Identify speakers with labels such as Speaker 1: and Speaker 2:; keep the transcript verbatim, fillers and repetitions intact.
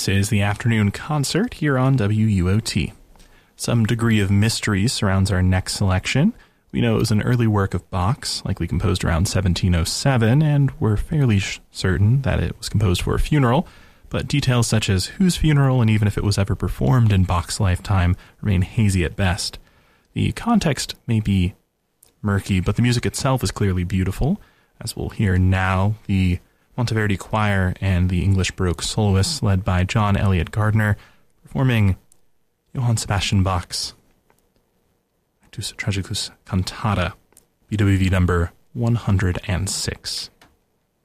Speaker 1: This is the afternoon concert here on W U O T. Some degree of mystery surrounds our next selection. We know it was an early work of Bach's, likely composed around seventeen oh seven, and we're fairly sh- certain that it was composed for a funeral, but details such as whose funeral and even if it was ever performed in Bach's lifetime remain hazy at best. The context may be murky, but the music itself is clearly beautiful. As we'll hear now, the Monteverdi Choir and the English Baroque soloists led by John Eliot Gardner performing Johann Sebastian Bach's Actus Tragicus Cantata, B W V number one hundred six.